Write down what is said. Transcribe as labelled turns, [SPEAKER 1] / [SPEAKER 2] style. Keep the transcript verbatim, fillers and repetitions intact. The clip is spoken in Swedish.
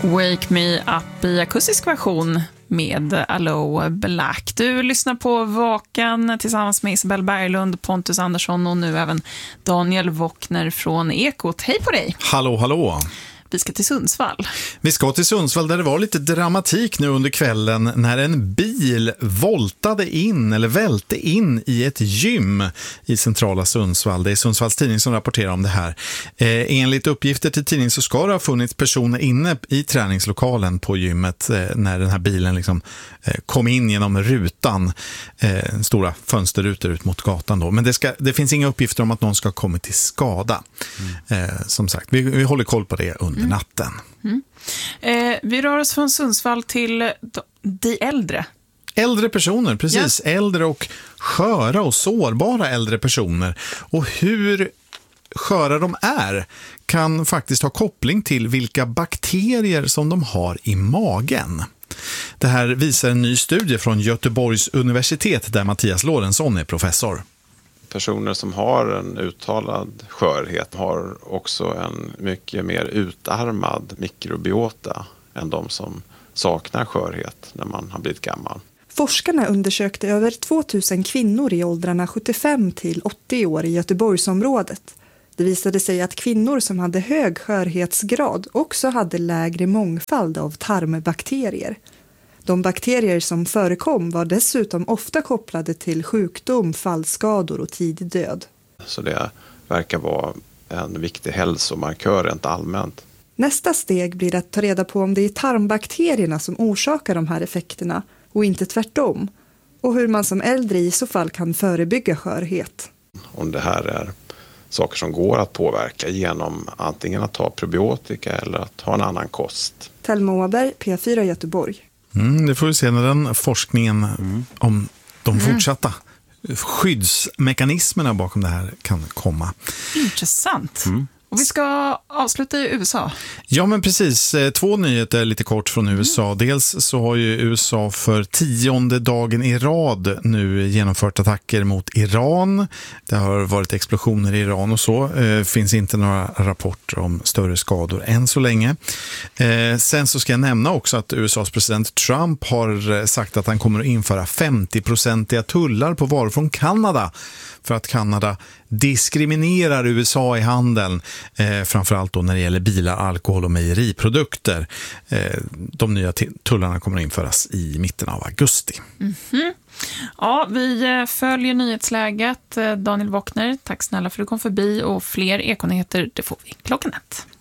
[SPEAKER 1] Wake Me Up i akustisk version med Aloe Black. Du lyssnar på Vakan tillsammans med Isabel Berglund, Pontus Andersson och nu även Daniel Wockner från Ekot. Hej på dig!
[SPEAKER 2] Hallå, hallå!
[SPEAKER 1] Vi ska till Sundsvall.
[SPEAKER 2] Vi ska till Sundsvall där det var lite dramatik nu under kvällen när en bil voltade in eller välte in i ett gym i centrala Sundsvall. Det är Sundsvalls tidning som rapporterar om det här. Eh, enligt uppgifter till tidningen så ska det ha funnits personer inne i träningslokalen på gymmet eh, när den här bilen liksom, eh, kom in genom rutan. Eh, stora fönsterrutor ut mot gatan då. Men det, ska, det finns inga uppgifter om att någon ska ha kommit till skada. Mm. Eh, som sagt, vi, vi håller koll på det under Mm. natten.
[SPEAKER 1] Mm. Eh, vi rör oss från Sundsvall till de äldre.
[SPEAKER 2] Äldre personer, precis. Ja. Äldre och sköra och sårbara äldre personer. Och hur sköra de är kan faktiskt ha koppling till vilka bakterier som de har i magen. Det här visar en ny studie från Göteborgs universitet där Mattias Lorentzon är professor.
[SPEAKER 3] Personer som har en uttalad skörhet har också en mycket mer utarmad mikrobiota än de som saknar skörhet när man har blivit gammal.
[SPEAKER 4] Forskarna undersökte över tvåtusen kvinnor i åldrarna sjuttiofem till åttio år i Göteborgsområdet. Det visade sig att kvinnor som hade hög skörhetsgrad också hade lägre mångfald av tarmbakterier. De bakterier som förekom var dessutom ofta kopplade till sjukdom, fallskador och tidig död.
[SPEAKER 3] Så det verkar vara en viktig hälsomarkör rent allmänt.
[SPEAKER 4] Nästa steg blir att ta reda på om det är tarmbakterierna som orsakar de här effekterna och inte tvärtom. Och hur man som äldre i så fall kan förebygga skörhet.
[SPEAKER 3] Om det här är saker som går att påverka genom antingen att ta probiotika eller att ha en annan kost.
[SPEAKER 4] Thelma Åberg, P fyra Göteborg.
[SPEAKER 2] Mm, det får vi se när den forskningen mm. om de fortsatta mm. skyddsmekanismerna bakom det här kan komma.
[SPEAKER 1] Intressant. Mm. Och vi ska avsluta i U S A.
[SPEAKER 2] Ja, men precis. Två nyheter lite kort från U S A. Mm. Dels så har ju U S A för tionde dagen i rad nu genomfört attacker mot Iran. Det har varit explosioner i Iran och så. Eh, finns inte några rapporter om större skador än så länge. Eh, sen så ska jag nämna också att U S A:s president Trump har sagt att han kommer att införa femtio-procentiga tullar på varor från Kanada för att Kanada diskriminerar U S A i handeln, eh, framförallt då när det gäller bilar, alkohol och mejeriprodukter. Eh, de nya t- tullarna kommer att införas i mitten av augusti.
[SPEAKER 1] Mm-hmm. Ja, vi följer nyhetsläget. Daniel Wockner, tack snälla för att du kom förbi och fler ekonyheter, det får vi klockan ett.